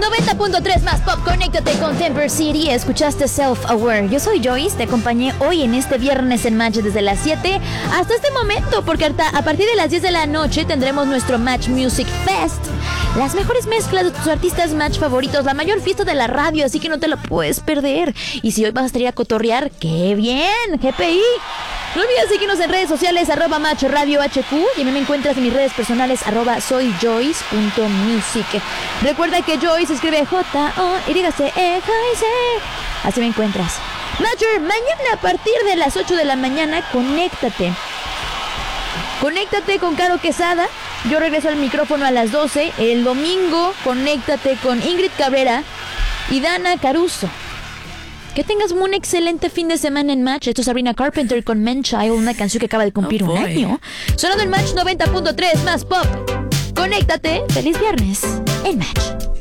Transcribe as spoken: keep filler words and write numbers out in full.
noventa punto tres más pop, conéctate con Temper City. Escuchaste Self-Aware. Yo soy Joyce, te acompañé hoy en este viernes en Match desde las siete hasta este momento, porque a partir de las diez de la noche tendremos nuestro Match Music Fest. Las mejores mezclas de tus artistas Match favoritos, la mayor fiesta de la radio, así que no te lo puedes perder. Y si hoy vas a estar a cotorrear, ¡qué bien! G P I. No olvides seguirnos en redes sociales, arroba Match Radio H Q, y a mí me encuentras en mis redes personales, arroba soyjoyce.music. Recuerda que Joyce se escribe J O Y C E, Joyce. Así me encuentras. Matcher, mañana a partir de las ocho de la mañana, conéctate. Conéctate con Caro Quesada. Yo regreso al micrófono a las doce. El domingo, conéctate con Ingrid Cabrera y Dana Caruso. Que tengas un excelente fin de semana en Match. Esto es Sabrina Carpenter con Man Child, una canción que acaba de cumplir oh un año. Sonando en Match noventa punto tres más pop. Conéctate. Feliz viernes en Match.